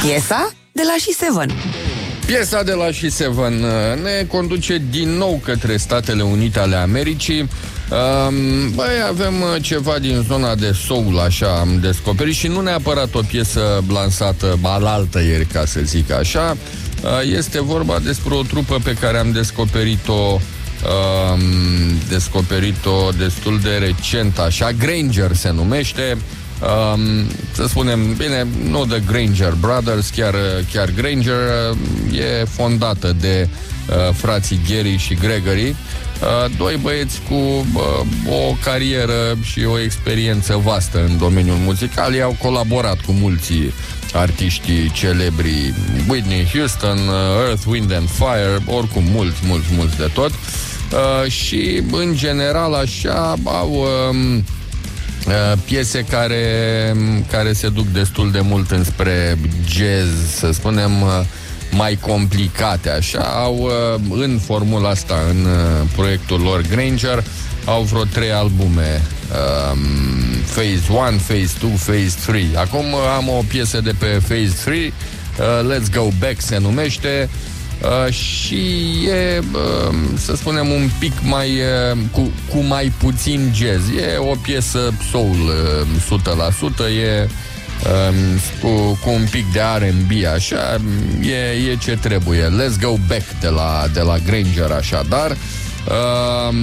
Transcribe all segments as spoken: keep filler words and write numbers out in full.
Piesa de la She Seven. Piesa de la She Seven ne conduce din nou către Statele Unite ale Americii. Băi, avem ceva din zona de soul, așa am descoperit, și nu neapărat o piesă lansată alaltă ieri, ca să zic așa. Este vorba despre o trupă pe care am descoperit-o Um, descoperit-o destul de recent, așa. Granger se numește. Um, să spunem, bine, nu The Granger Brothers, chiar, chiar Granger. E fondată de uh, frații Gary și Gregory, uh, doi băieți cu uh, o carieră și o experiență vastă în domeniul muzical. Ei au colaborat cu mulți artiștii celebri, Whitney Houston, uh, Earth, Wind and Fire, oricum mulți, mulți, mulți de tot. Uh, și, în general, așa, au uh, uh, piese care, care se duc destul de mult înspre jazz, să spunem, uh, mai complicate, așa. Au, uh, în formula asta, în uh, proiectul lor Granger, au vreo trei albume. Uh, Phase unu, Phase doi, Phase trei. Acum uh, am o piesă de pe Phase trei, uh, Let's Go Back se numește. Uh, și e, uh, să spunem, un pic mai uh, cu, cu mai puțin jazz. E o piesă soul uh, o sută la sută, e uh, cu, cu un pic de R and B, așa. E, e ce trebuie. Let's Go Back de la, de la Granger, așadar. uh,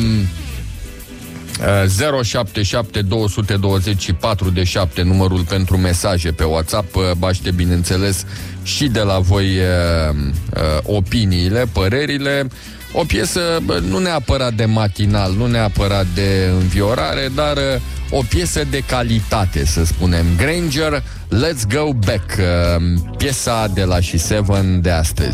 zero șapte șapte doi doi patru șapte numărul pentru mesaje pe WhatsApp. Baște, bineînțeles, și de la voi uh, uh, opiniile, părerile. O piesă nu neapărat de matinal, nu neapărat de înviorare, dar uh, o piesă de calitate, să spunem. Granger, Let's Go Back, uh, piesa de la She Seven de astăzi.